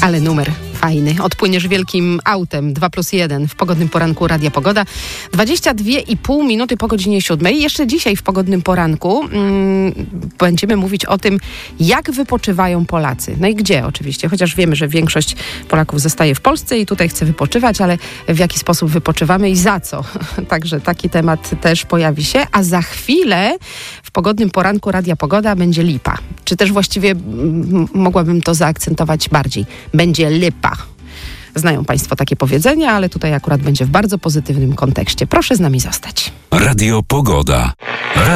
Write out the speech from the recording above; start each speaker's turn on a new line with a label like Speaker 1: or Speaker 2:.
Speaker 1: Ale numer fajny. Odpłyniesz wielkim autem 2+1 w pogodnym poranku Radia Pogoda. 22,5 minuty po godzinie 7. Jeszcze dzisiaj w pogodnym poranku będziemy mówić o tym, jak wypoczywają Polacy. No i gdzie oczywiście, chociaż wiemy, że większość Polaków zostaje w Polsce i tutaj chce wypoczywać, ale w jaki sposób wypoczywamy i za co. Także taki temat też pojawi się, a za chwilę w pogodnym poranku Radia Pogoda będzie lipa. Czy też właściwie mogłabym to zaakcentować bardziej. Będzie lipa. Znają Państwo takie powiedzenia, ale tutaj akurat będzie w bardzo pozytywnym kontekście. Proszę z nami zostać.
Speaker 2: Radio Pogoda.